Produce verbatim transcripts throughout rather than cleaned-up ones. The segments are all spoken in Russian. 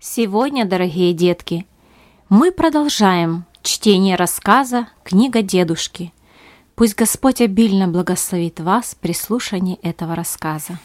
Сегодня, дорогие детки, мы продолжаем чтение рассказа «Книга дедушки». Пусть Господь обильно благословит вас при слушании этого рассказа.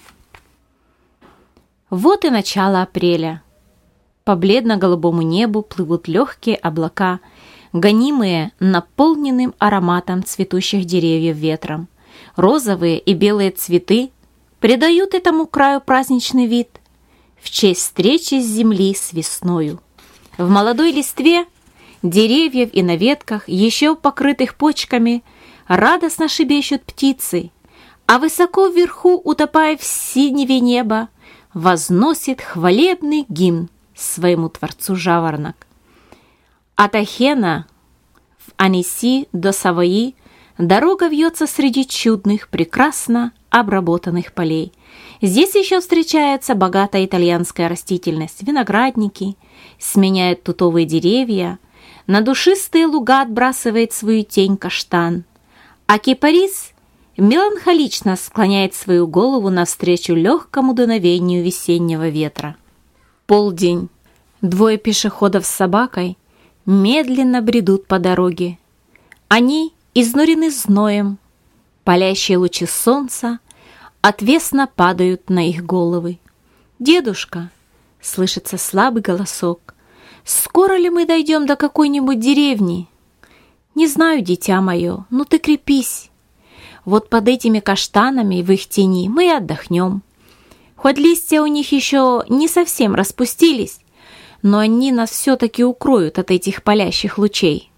Вот и начало апреля. По бледно-голубому небу плывут легкие облака, гонимые наполненным ароматом цветущих деревьев ветром. Розовые и белые цветы придают этому краю праздничный вид в честь встречи с земли с весною. В молодой листве деревьев и на ветках, еще покрытых почками, радостно шебещут птицы, а высоко вверху, утопая в синеве неба, возносит хвалебный гимн своему Творцу жаворонок. От Ахена в Аниси до Савои дорога вьется среди чудных, прекрасно обработанных полей. Здесь еще встречается богатая итальянская растительность, виноградники, сменяют тутовые деревья, на душистые луга отбрасывает свою тень каштан, а кипарис меланхолично склоняет свою голову навстречу легкому дуновению весеннего ветра. Полдень. Двое пешеходов с собакой медленно бредут по дороге. Они изнурены зноем, палящие лучи солнца отвесно падают на их головы. «Дедушка!» — слышится слабый голосок. «Скоро ли мы дойдем до какой-нибудь деревни?» «Не знаю, дитя мое, ну ты крепись. Вот под этими каштанами в их тени мы и отдохнем. Хоть листья у них еще не совсем распустились, но они нас все-таки укроют от этих палящих лучей».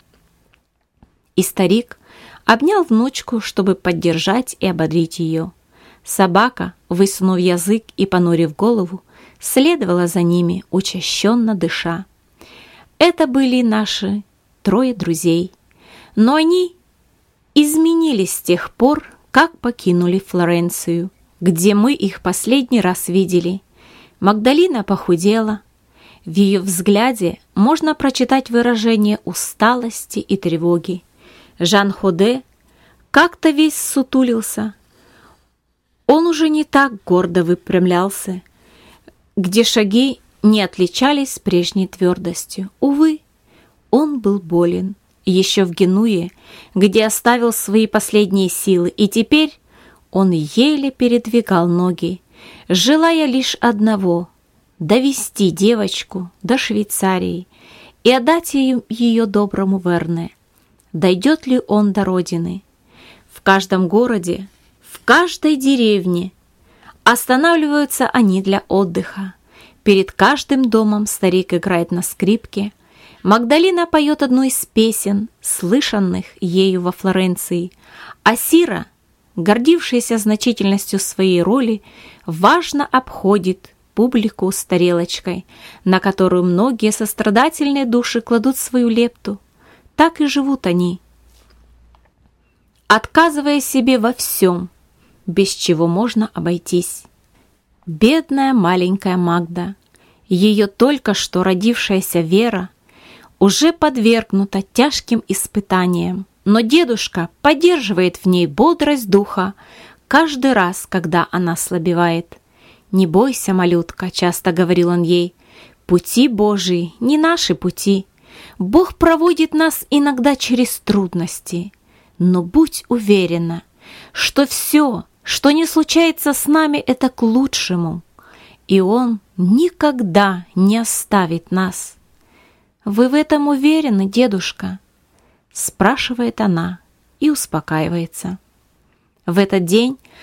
И старик обнял внучку, чтобы поддержать и ободрить ее. Собака, высунув язык и понурив голову, следовала за ними, учащенно дыша. Это были наши трое друзей, но они изменились с тех пор, как покинули Флоренцию, где мы их последний раз видели. Магдалина похудела. В ее взгляде можно прочитать выражение усталости и тревоги. Жан Ходе как-то весь сутулился. Он уже не так гордо выпрямлялся, где шаги не отличались прежней твердостью. Увы, он был болен, еще в Генуе, где оставил свои последние силы, и теперь он еле передвигал ноги, желая лишь одного — довести девочку до Швейцарии и отдать ее, ее доброму Верне. Дойдет ли он до родины? В каждом городе, в каждой деревне останавливаются они для отдыха. Перед каждым домом старик играет на скрипке. Магдалина поет одну из песен, слышанных ею во Флоренции, а Сира, гордившаяся значительностью своей роли, важно обходит публику с тарелочкой, на которую многие сострадательные души кладут свою лепту. Так и живут они, отказывая себе во всем, без чего можно обойтись. Бедная маленькая Магда, ее только что родившаяся Вера, уже подвергнута тяжким испытаниям, но дедушка поддерживает в ней бодрость духа каждый раз, когда она слабевает. «Не бойся, малютка», — часто говорил он ей, — «пути Божии не наши пути. Бог проводит нас иногда через трудности, но будь уверена, что все, что не случается с нами, это к лучшему, и Он никогда не оставит нас». «Вы в этом уверены, дедушка?» — спрашивает она и успокаивается. В этот день